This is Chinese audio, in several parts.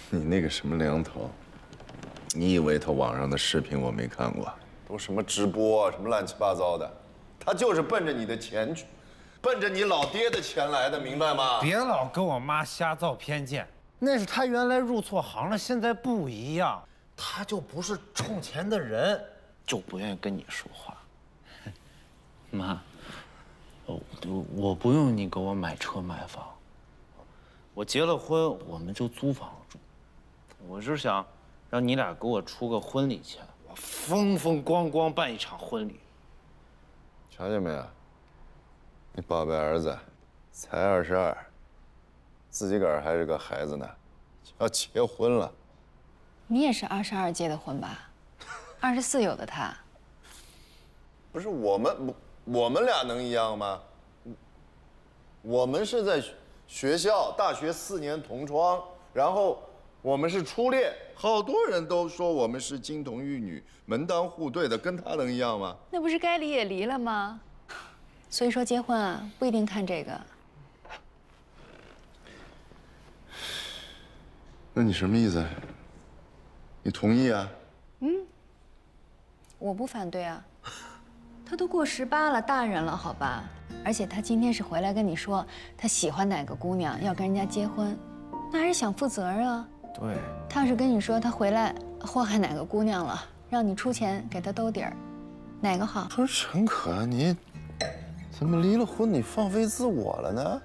你那个什么梁头，你以为他网上的视频我没看过？都什么直播啊，什么乱七八糟的，他就是奔着你的钱去，奔着你老爹的钱来的，明白吗？ 别老跟我妈瞎造偏见，那是她原来入错行了，现在不一样，她就不是冲钱的人，就不愿意跟你说话。妈，我不用你给我买车买房，我结了婚我们就租房住，我是想让你俩给我出个婚礼钱，我风风光光办一场婚礼。 瞧见没有？你宝贝儿子才22，自己个儿还是个孩子呢，要结婚了。 你也是22结的婚吧？24有的他。 不是我们俩能一样吗？我们是在学校大学4年同窗，然后我们是初恋，好多人都说我们是金童玉女，门当户对的，跟他能一样吗？ 那不是该离也离了吗？所以说结婚啊，不一定看这个。 那你什么意思？你同意啊？ 我不反对啊，他都过18了，大人了，好吧？而且他今天是回来跟你说他喜欢哪个姑娘，要跟人家结婚，那还是想负责啊。 对， 他要是跟你说他回来祸害哪个姑娘了，让你出钱给他兜底儿，哪个好？ 不是陈可，你怎么离了婚你放飞自我了呢？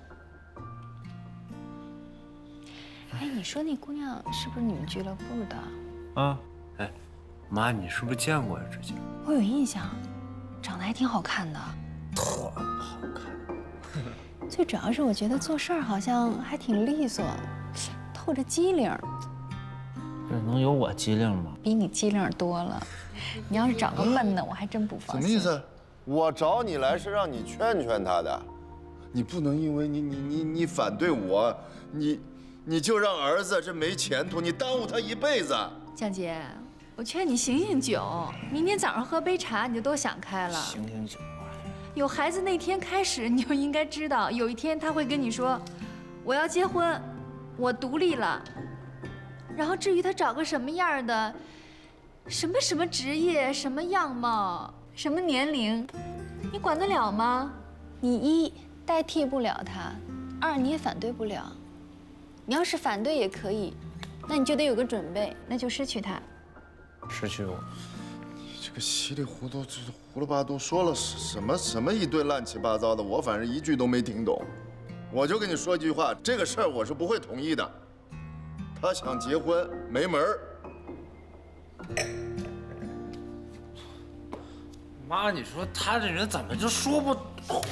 哎，你说那姑娘是不是你们俱乐部的？ 啊，哎，妈，你是不是见过呀？之前我有印象，长得还挺好看的。 特好看。 最主要是我觉得做事儿好像还挺利索，透着机灵， 这能有我机灵吗？ 比你机灵多了。你要是找个闷的，我还真不放心。 什么意思？我找你来是让你劝劝他的，你不能因为你反对我，你就让儿子这没前途，你耽误他一辈子。 江姐，我劝你醒醒酒，明天早上喝杯茶你就都想开了。 醒醒酒。 有孩子那天开始，你就应该知道，有一天他会跟你说，我要结婚，我独立了。然后至于他找个什么样的，什么职业，什么样貌，什么年龄，你管得了吗？你一代替不了他，二你也反对不了。你要是反对也可以，那你就得有个准备，那就失去他。 失去我。 这个稀里糊涂、胡了八都说了什么一堆乱七八糟的，我反正一句都没听懂。我就跟你说一句话，这个事儿我是不会同意的。他想结婚没门儿。 妈，你说他这人怎么就说不